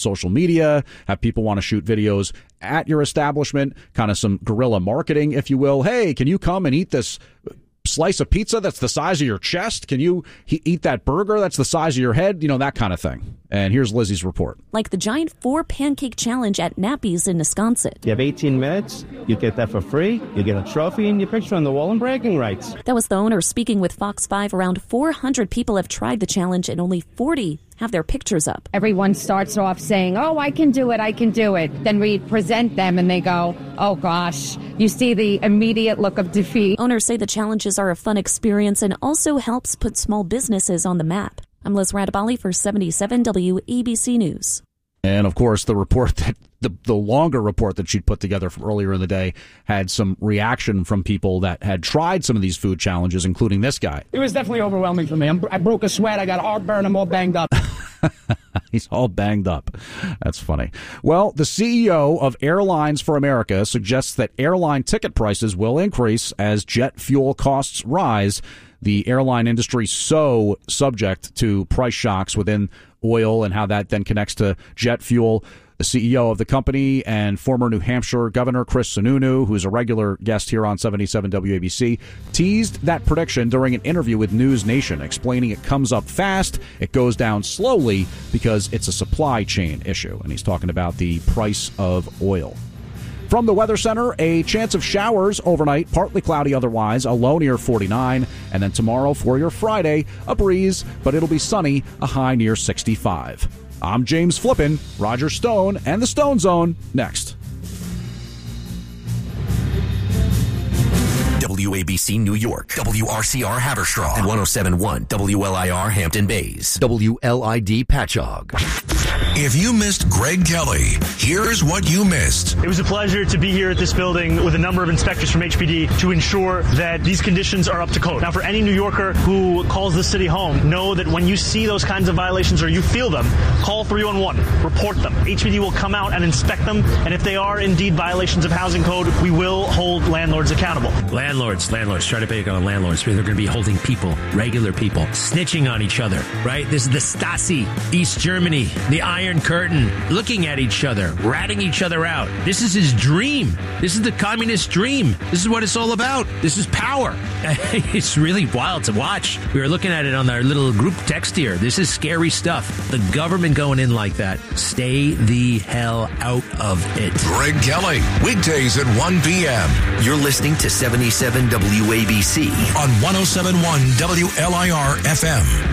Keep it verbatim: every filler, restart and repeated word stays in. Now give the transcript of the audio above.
social media, have people want to shoot videos at your establishment, kind of some guerrilla marketing, if you will. Hey, can you come and eat this slice of pizza that's the size of your chest? Can you he- eat that burger that's the size of your head? You know, that kind of thing. And here's Lizzie's report. Like the giant four pancake challenge at Nappy's in Wisconsin. You have eighteen minutes, you get that for free, you get a trophy and your picture on the wall and bragging rights. That was the owner speaking with Fox five. Around four hundred people have tried the challenge and only forty have their pictures up. Everyone starts off saying, oh, I can do it, I can do it. Then we present them and they go, oh gosh. You see the immediate look of defeat. Owners say the challenges are a fun experience and also helps put small businesses on the map. I'm Liz Radabali for seventy-seven W A B C News. And, of course, the report that the, the longer report that she'd put together from earlier in the day had some reaction from people that had tried some of these food challenges, including this guy. It was definitely overwhelming for me. I'm, I broke a sweat. I got heartburn. I'm all banged up. He's all banged up. That's funny. Well, the C E O of Airlines for America suggests that airline ticket prices will increase as jet fuel costs rise. The airline industry so subject to price shocks within oil and how that then connects to jet fuel. The C E O of the company and former New Hampshire Governor Chris Sununu, who's a regular guest here on seventy-seven W A B C, teased that prediction during an interview with News Nation, explaining it comes up fast, it goes down slowly because it's a supply chain issue. And he's talking about the price of oil. From the Weather Center, a chance of showers overnight, partly cloudy otherwise, a low near forty-nine. And then tomorrow for your Friday, a breeze, but it'll be sunny, a high near sixty-five. I'm James Flippin, Roger Stone, and the Stone Zone next. W A B C New York, W R C R Haverstraw, and one oh seven point one W L I R Hampton Bays, W L I D Patchogue. If you missed Greg Kelly, here's what you missed. It was a pleasure to be here at this building with a number of inspectors from H P D to ensure that these conditions are up to code. Now, for any New Yorker who calls the city home, know that when you see those kinds of violations or you feel them, call three one one, report them. H P D will come out and inspect them, and if they are indeed violations of housing code, we will hold landlords accountable. Landlords, landlords, try to pick on landlords. They're going to be holding people, regular people, snitching on each other, right? This is the Stasi, East Germany, the Iron Curtain, looking at each other, ratting each other out. This is his dream. This is the communist dream. This is what it's all about. This is power. It's really wild to watch. We were looking at it on our little group text here. This is scary stuff. The government going in like that. Stay the hell out of it. Greg Kelly, weekdays at one p.m. You're listening to seventy-seven W A B C on one oh seven point one W L I R F M.